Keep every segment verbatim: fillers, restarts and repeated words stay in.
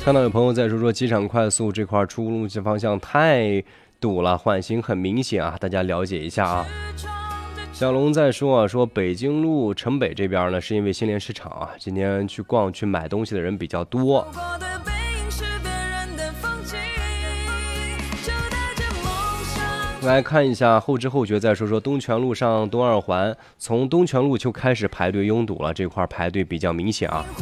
看到有朋友在说说机场快速这块出入境方向太堵了，缓行很明显啊，大家了解一下啊。小龙在说啊，说北京路城北这边呢，是因为新联市场啊，今天去逛去买东西的人比较多。来看一下后知后觉，再说说东泉路上东二环，从东泉路就开始排队拥堵了，这块排队比较明显啊。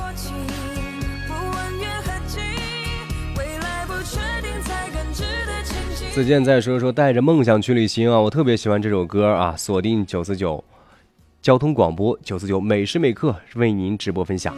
子健再说说带着梦想去旅行啊，我特别喜欢这首歌啊，锁定九四九交通广播九四九每时每刻为您直播分享。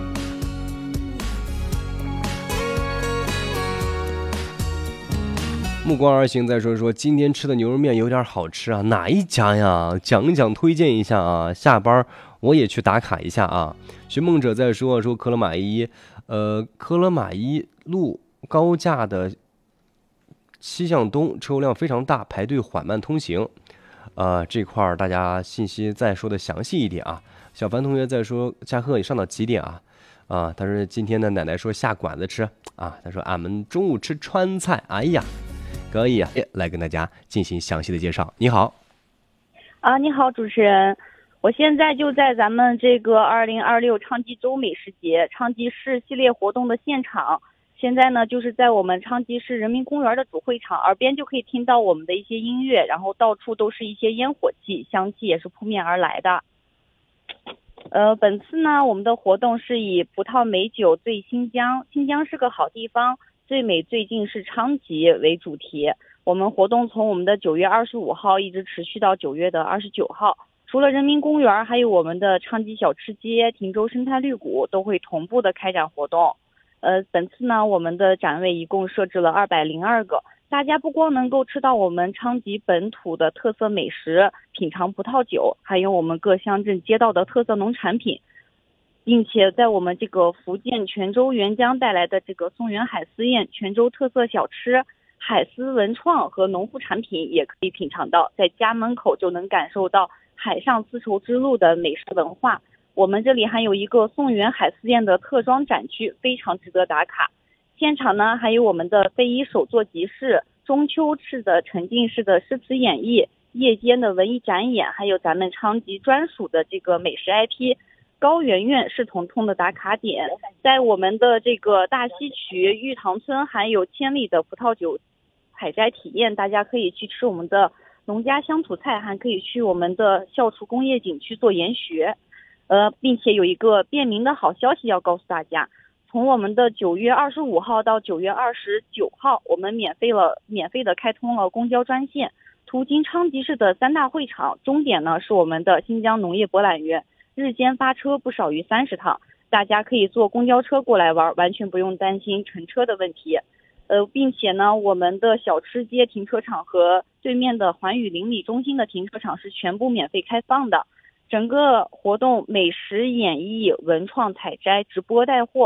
目光而行再说说今天吃的牛肉面有点好吃啊，哪一家呀？讲一讲推荐一下啊，下班我也去打卡一下啊。寻梦者在说说科勒马伊呃科勒马伊路高架的西向东车流量非常大，排队缓慢通行。呃，这块大家信息再说的详细一点啊。小凡同学在说下课你上到几点啊？啊，他说今天的奶奶说下馆子吃啊，他说俺们中午吃川菜。哎呀，可以啊，来跟大家进行详细的介绍。你好， 啊，你好，主持人，我现在就在咱们这个二零二六昌吉州美食节昌吉市系列活动的现场。现在呢，就是在我们昌吉市人民公园的主会场，耳边就可以听到我们的一些音乐，然后到处都是一些烟火气，香气也是扑面而来的。呃，本次呢，我们的活动是以葡萄美酒醉新疆，新疆是个好地方，最美最近是昌吉为主题。我们活动从我们的九月二十五号一直持续到九月的二十九号。除了人民公园，还有我们的昌吉小吃街、汀州生态绿谷都会同步的开展活动。呃，本次呢，我们的展位一共设置了二百零二个，大家不光能够吃到我们昌吉本土的特色美食，品尝葡萄酒，还有我们各乡镇街道的特色农产品，并且在我们这个福建泉州沅江带来的这个松原海丝宴、泉州特色小吃、海丝文创和农副产品也可以品尝到，在家门口就能感受到海上丝绸之路的美食文化。我们这里还有一个宋元海丝宴的特装展区，非常值得打卡。现场呢，还有我们的非遗手作集市、中秋式的沉浸式的诗词演绎、夜间的文艺展演，还有咱们昌吉专属的这个美食 I P 高圆圆是彤彤的打卡点。在我们的这个大西渠玉塘村还有千里的葡萄酒采摘体验，大家可以去吃我们的农家乡土菜，还可以去我们的校厨工业景区做研学。呃，并且有一个便民的好消息要告诉大家，从我们的九月二十五号到九月二十九号，我们免费了免费的开通了公交专线，途经昌吉市的三大会场，终点呢是我们的新疆农业博览园，日间发车不少于三十趟，大家可以坐公交车过来玩，完全不用担心乘车的问题。呃，并且呢，我们的小吃街停车场和对面的环宇邻里中心的停车场是全部免费开放的。整个活动美食演绎、文创采摘、直播带货。